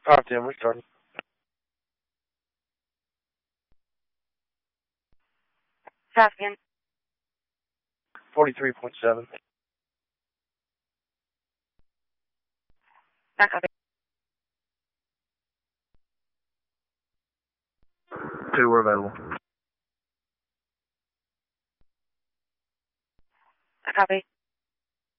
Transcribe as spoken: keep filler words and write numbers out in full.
five ten, we're starting. Falcon. forty-three point seven. Back copy. Two were available. Back copy.